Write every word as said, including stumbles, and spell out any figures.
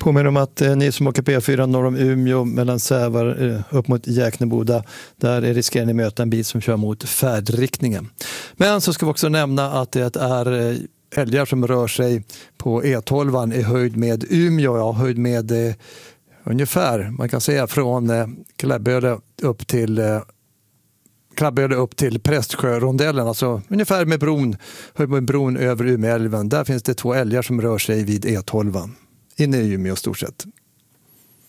Påminner om att eh, ni som åker P fyra norr om Umeå mellan Sävar eh, upp mot Jäkneboda, där riskerar ni möta en bil som kör mot färdriktningen. Men så ska vi också nämna att det är eh, älgar som rör sig på E tolv i höjd med Umeå, ja, höjd med eh, ungefär, man kan säga från eh, Kläbböle upp till eh, Kläbböle upp till Prästsjörondellen, alltså ungefär med bron, höjd med bron över Umeälven. Där finns det två älgar som rör sig vid E tolv inne i Umeå stort sett.